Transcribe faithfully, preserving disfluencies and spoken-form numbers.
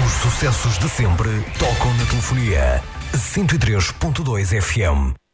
Os sucessos de sempre tocam na telefonia. cento e três ponto dois F M.